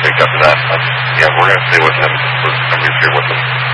think after that, yeah, we're going to stay with him for some reason here with him.